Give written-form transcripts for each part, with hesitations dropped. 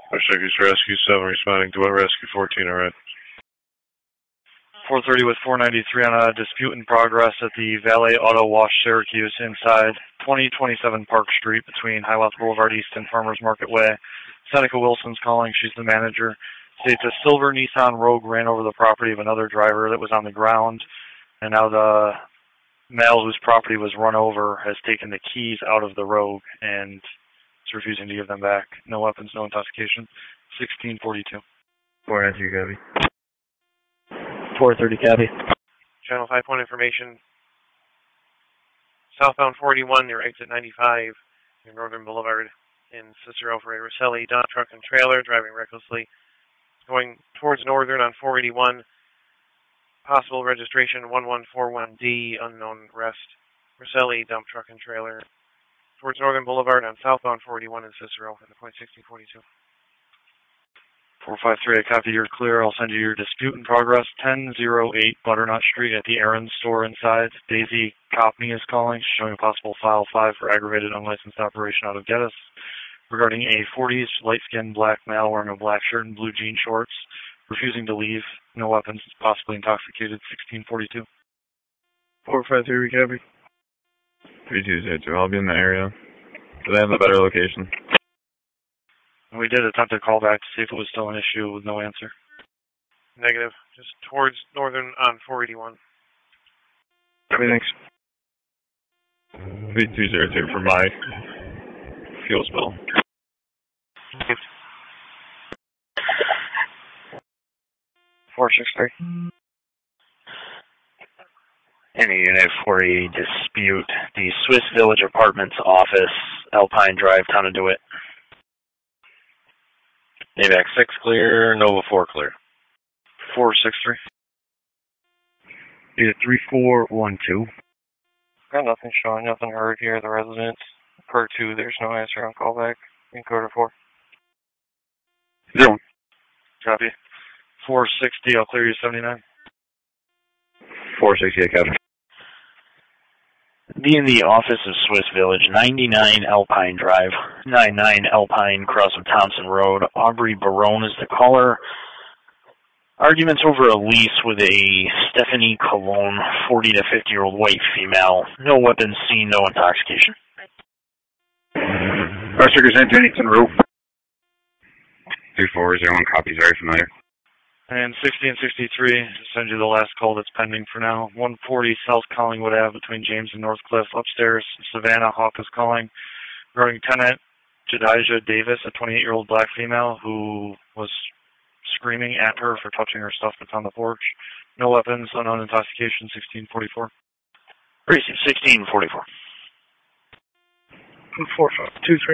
Securities Rescue 7 responding to what Rescue 14 are at. 430 with 493 on a dispute in progress at the Valet Auto Wash Syracuse inside 2027 Park Street between Hiawatha Boulevard East and Farmers Market Way. Seneca Wilson's calling. She's the manager. States a silver Nissan Rogue ran over the property of another driver that was on the ground, and now the male whose property was run over has taken the keys out of the Rogue and is refusing to give them back. No weapons, no intoxication. 1642. 493, copy. 430, copy. Channel 5 point information. Southbound 41 near exit 95 near Northern Boulevard in Cicero for a Rosselli dump truck and trailer driving recklessly. Going towards Northern on 481. Possible registration 1141D, unknown rest. Rosselli dump truck and trailer. Towards Northern Boulevard on southbound 41 in Cicero in the point 1642. 453, I copy, you're clear. I'll send you your dispute in progress. 1008 Butternut Street at the Aaron store inside. Daisy Copney is calling. She's showing a possible file 5 for aggravated unlicensed operation out of Geddes. Regarding a 40s light-skinned black male wearing a black shirt and blue jean shorts, refusing to leave, no weapons, possibly intoxicated, 1642. 453, we copy. 3202, I'll be in the area. Do they have a better location? We did attempt to call back to see if it was still an issue with no answer. Negative. Just towards Northern on 481. Copy, thanks. 3202 for my fuel spill. 463. Any unit for a dispute. The Swiss Village Apartments office, Alpine Drive, Town of DeWitt. AVAC 6 clear, Nova 4 clear. 463. Either 3412. Got nothing showing, nothing heard here. The residents, per 2, there's no answer on callback. In quarter 4. 01. Copy. 460, I'll clear you 79. 468, copy. Be in the office of Swiss Village, 99 Alpine Drive, 99 Alpine, cross of Thompson Road. Aubrey Barone is the caller. Arguments over a lease with a Stephanie Colon, 40 to 50-year-old white female. No weapons seen, no intoxication. First Anthony Roof. 2401, copy, very familiar. And 60 and 63, send you the last call that's pending for now. 140 South Collingwood Ave between James and Northcliffe. Upstairs, Savannah Hawk is calling. Regarding tenant Jadijah Davis, a 28-year-old black female who was screaming at her for touching her stuff that's on the porch. No weapons, unknown intoxication, 1644. Receive 1644. 4523.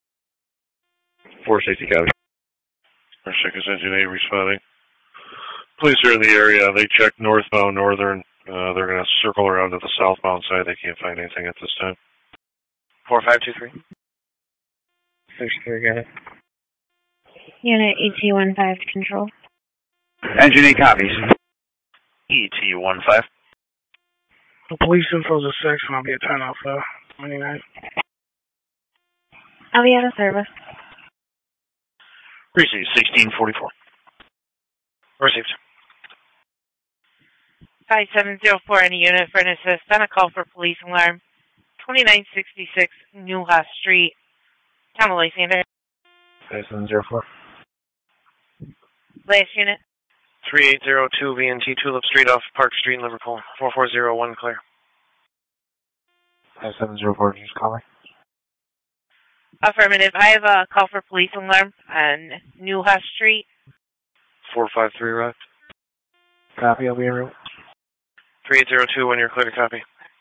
460, copy. Our second engine 8 responding. Police are in the area. They checked northbound, northern. They're going to circle around to the southbound side. They can't find anything at this time. 4523. 63, got it. Unit ET-15 control. Engine 8 copies. ET-15. The police info's a 6, and I'll be a 10 off 29. I'll be out of service. Receive 1644. Received. 5704, any unit for an assist on a call for police alarm. 2966 Newhouse Street. Town of Lysander. 5704. Last unit. 3802 VNT Tulip Street off Park Street in Liverpool. 4401 clear. 5704, just calling. Affirmative. I have a call for police alarm on Newhouse Street. 453 arrived. Copy, I'll be en route. 3802 when you're clear to copy.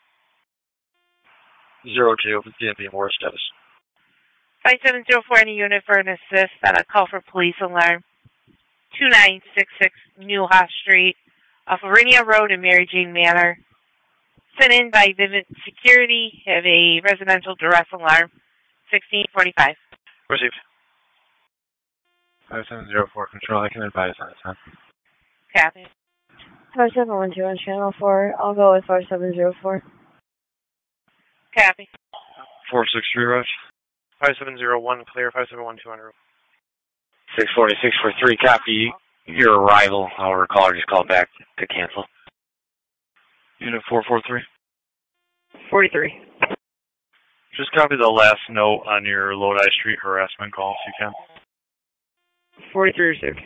02, DMV Morris status. 5704, any unit for an assist on a call for police alarm. 2966 Newhouse Street off Orinia Road in Mary Jane Manor. Sent in by Vivint Security. Have a residential duress alarm. 1645. Received. 5704 control, I can advise on the time. Copy. 4712 on channel 4. I'll go with 4704. Copy. 463 Rush. 5701 clear. 5712 on route. 640, 643, copy your arrival. Our caller just called back to cancel. Unit 443. 43. Just copy the last note on your Lodi Street harassment call if you can. 43 received.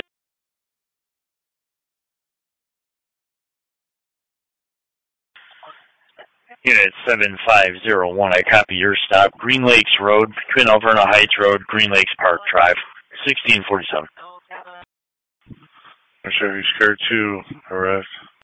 Unit 7501, I copy your stop. Green Lakes Road, between Alverna Heights Road, Green Lakes Park Drive, 1647. Chevy Scar 2, arrest.